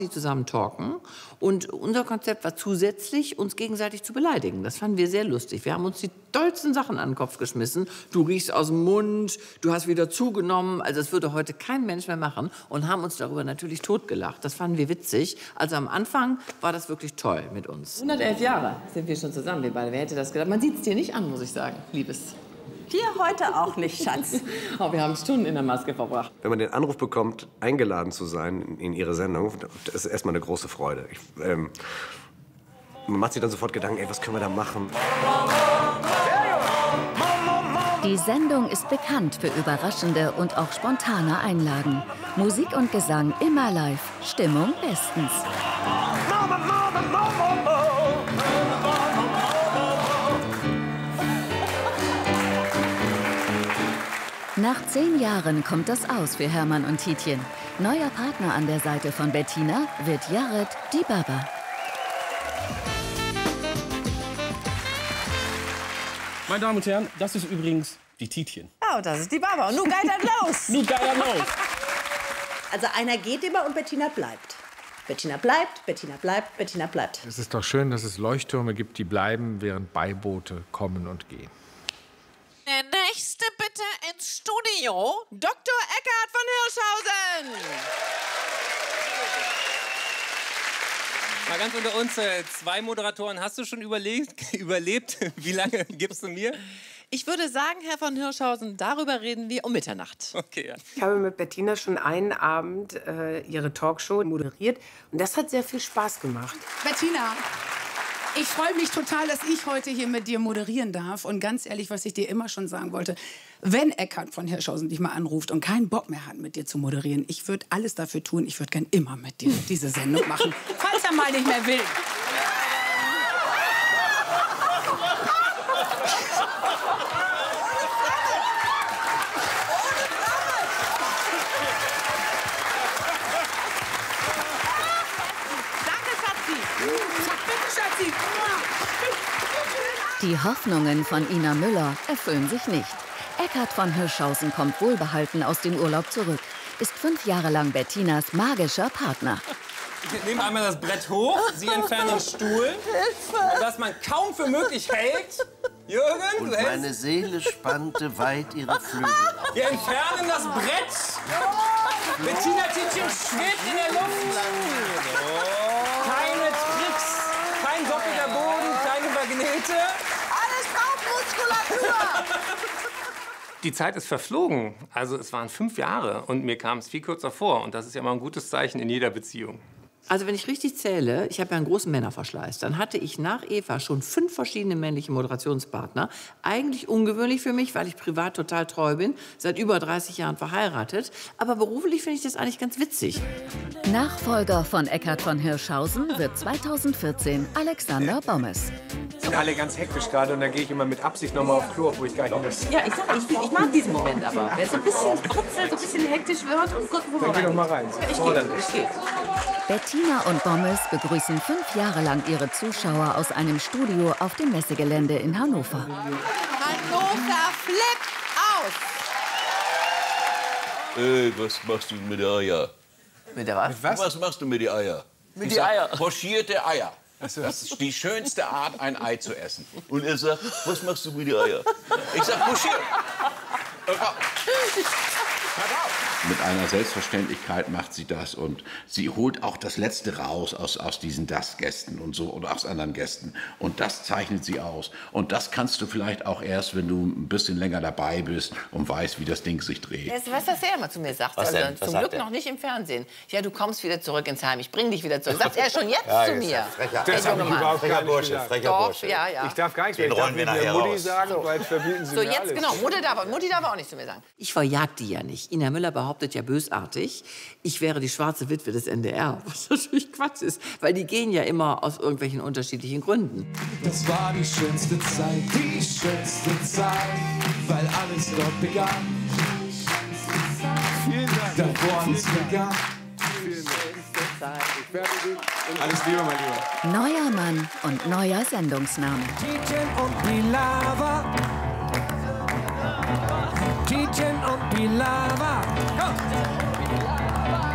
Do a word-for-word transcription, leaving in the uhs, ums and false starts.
die zusammen talken. Und unser Konzept war zusätzlich, uns gegenseitig zu beleidigen. Das fanden wir sehr lustig. Wir haben uns die tollsten Sachen an den Kopf geschmissen. Du riechst aus dem Mund, du hast wieder zugenommen. Also das würde heute kein Mensch mehr machen. Und haben uns darüber natürlich totgelacht. Das fanden wir witzig. Also am Anfang war das wirklich toll mit uns. hundertelf Jahre sind wir schon zusammen, wir beide. Wer hätte das gedacht? Man sieht es dir nicht an, muss ich sagen, Liebes. Dir heute auch nicht, Schatz. Oh, wir haben Stunden in der Maske verbracht. Wenn man den Anruf bekommt, eingeladen zu sein in, in Ihre Sendung, das ist erstmal eine große Freude. Ich, ähm, man macht sich dann sofort Gedanken, ey, was können wir da machen? Die Sendung ist bekannt für überraschende und auch spontane Einlagen. Musik und Gesang immer live, Stimmung bestens. Nach zehn Jahren kommt das aus für Hermann und Tietjen. Neuer Partner an der Seite von Bettina wird Jared die Baba. Meine Damen und Herren, das ist übrigens die Tietjen. Oh, das ist die Baba. Und nun geht das los. Nun geht das los. Also einer geht immer und Bettina bleibt. Bettina bleibt, Bettina bleibt, Bettina bleibt. Es ist doch schön, dass es Leuchttürme gibt, die bleiben, während Beiboote kommen und gehen. Der nächste bitte ins Studio, Doktor Eckhard von Hirschhausen. Mal ganz unter uns, äh, zwei Moderatoren, hast du schon überlegt, überlebt? Wie lange gibst du mir? Ich würde sagen, Herr von Hirschhausen, darüber reden wir um Mitternacht. Okay, ja. Ich habe mit Bettina schon einen Abend äh, ihre Talkshow moderiert und das hat sehr viel Spaß gemacht. Bettina, ich freue mich total, dass ich heute hier mit dir moderieren darf. Und ganz ehrlich, was ich dir immer schon sagen wollte, wenn Eckhard von Hirschhausen dich mal anruft und keinen Bock mehr hat, mit dir zu moderieren, ich würde alles dafür tun, ich würde gern immer mit dir diese Sendung machen, falls er mal nicht mehr will. Die Hoffnungen von Ina Müller erfüllen sich nicht. Eckhard von Hirschhausen kommt wohlbehalten aus dem Urlaub zurück, ist fünf Jahre lang Bettinas magischer Partner. Ich nehme einmal das Brett hoch, Sie entfernen den Stuhl, was man kaum für möglich hält. Jürgen, Und du hältst... meine Seele spannte weit ihre Flügel auf. Wir entfernen das Brett. Bettina Tietjen schwebt in der Luft. Keine Tricks, kein doppelter Boden, keine Magnete. Alles Bauchmuskulatur. Die Zeit ist verflogen. Also es waren fünf Jahre und mir kam es viel kürzer vor. Und das ist ja mal ein gutes Zeichen in jeder Beziehung. Also wenn ich richtig zähle, ich habe ja einen großen Männerverschleiß, dann hatte ich nach Eva schon fünf verschiedene männliche Moderationspartner. Eigentlich ungewöhnlich für mich, weil ich privat total treu bin, seit über dreißig Jahren verheiratet. Aber beruflich finde ich das eigentlich ganz witzig. Nachfolger von Eckhard von Hirschhausen wird zweitausendvierzehn Alexander Bommes. Sind alle ganz hektisch gerade und dann gehe ich immer mit Absicht noch mal auf Klo, wo ich gar nicht muss. Ja, ich sag, ich, ich mag diesen Moment aber. Wer so ein bisschen kritzelt, so ein bisschen hektisch wird und guckt, wo Dann geh doch mal rein. Ich gehe, ich gehe. Bettina und Bommes begrüßen fünf Jahre lang ihre Zuschauer aus einem Studio auf dem Messegelände in Hannover. Hannover flippt aus. Ey, was machst du mit den Eier? Mit der was? Mit was? Was machst du mit den Eier? Mit Ich die sag, Eier. Pochierte Eier. Das ist die schönste Art, ein Ei zu essen. Und er sagt, was machst du mit den Eier? Ich sag, pochiert. Mit einer Selbstverständlichkeit macht sie das und sie holt auch das Letzte raus aus, aus diesen Das-Gästen und so oder aus anderen Gästen. Und das zeichnet sie aus. Und das kannst du vielleicht auch erst, wenn du ein bisschen länger dabei bist und weißt, wie das Ding sich dreht. Weißt du, was das er immer zu mir sagt? Was Also, denn? Was zum sagt Glück er? noch nicht im Fernsehen. Ja, du kommst wieder zurück ins Heim. Ich bring dich wieder zurück. Sagt er schon jetzt Ja, zu ist mir. ja frecher. Ey, Das habe junge ich Mann. überhaupt Frecher gar nicht Bursche, gesagt. frecher Doch, Bursche. ja, ja. Ich darf gar nichts Den mehr. Ich darf rollen wir nicht mehr nachher Mutti raus. sagen, weil verbieten sie So, mir jetzt, alles. genau. Mutti darf, Mutti darf auch nicht zu mir sagen. Ich verjag die ja nicht. Ina Müller behauptet ja bösartig, ich wäre die schwarze Witwe des N D R. Was natürlich Quatsch ist, weil die gehen ja immer aus irgendwelchen unterschiedlichen Gründen. Das war die schönste Zeit, die schönste Zeit, weil alles dort begann. Vielen Dank. Da wo alles begann. Vielen Dank. Alles Liebe, mein Lieber. Neuer Mann und neuer Sendungsname. Tietjen und Pilawa. Tietjen und Pilawa. Komm.